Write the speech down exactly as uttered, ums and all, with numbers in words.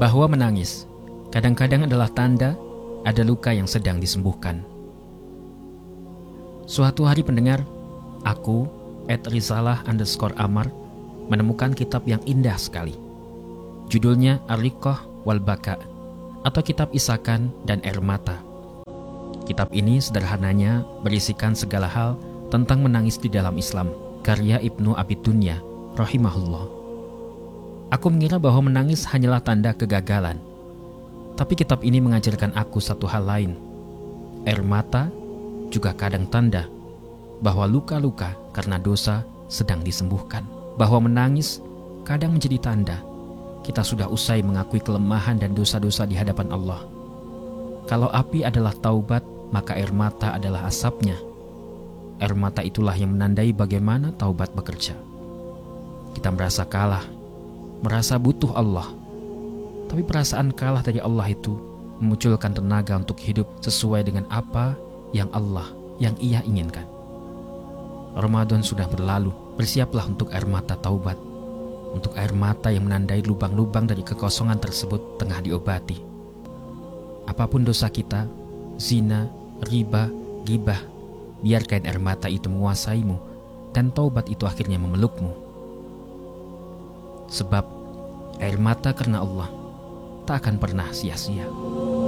bahwa menangis kadang-kadang adalah tanda ada luka yang sedang disembuhkan. Suatu hari pendengar, aku, at risalah underscore amar, menemukan kitab yang indah sekali. Judulnya Ar-Riqqah wal Baka, atau kitab isakan dan air mata. Kitab ini sederhananya berisikan segala hal tentang menangis di dalam Islam, karya Ibnu Abi Dunya rahimahullah. Aku mengira bahwa menangis hanyalah tanda kegagalan. Tapi kitab ini mengajarkan aku satu hal lain. Air mata juga kadang tanda bahwa luka-luka karena dosa sedang disembuhkan. Bahwa menangis kadang menjadi tanda kita sudah usai mengakui kelemahan dan dosa-dosa di hadapan Allah. Kalau api adalah taubat, maka air mata adalah asapnya. Air mata itulah yang menandai bagaimana taubat bekerja. Kita merasa kalah, merasa butuh Allah. Tapi perasaan kalah dari Allah itu memunculkan tenaga untuk hidup sesuai dengan apa yang Allah, yang Ia inginkan. Ramadan sudah berlalu, bersiaplah untuk air mata taubat. Untuk air mata yang menandai lubang-lubang dari kekosongan tersebut tengah diobati. Apapun dosa kita, zina, riba, gibah, biarkan air mata itu menguasaimu dan taubat itu akhirnya memelukmu. Sebab air mata karena Allah tak akan pernah sia-sia.